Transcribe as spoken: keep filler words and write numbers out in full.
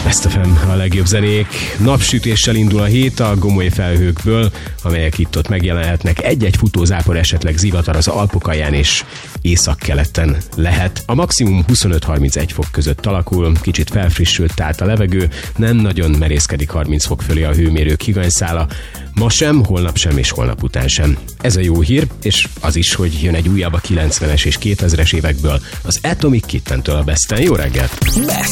Best ef em, a legjobb zenék. Napsütéssel indul a hét a gomoly felhőkből, amelyek itt-ott megjelenhetnek. Egy-egy futózápor, esetleg zivatar az Alpok alján és északkeleten lehet. A maximum huszonöt-harmincegy fok között alakul, kicsit felfrissült tehát a levegő, nem nagyon merészkedik harminc fok fölé a hőmérők higanyszála. Ma sem, holnap sem és holnap után sem. Ez a jó hír, és az is, hogy jön egy újabb a kilencvenes és kétezres évekből, az Atomic Kittentől a Besten. Jó reggelt!